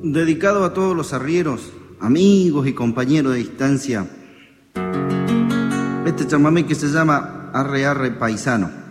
dedicado a todos los arrieros, amigos y compañeros de distancia. Este chamamé que se llama Arre Arre Paisano.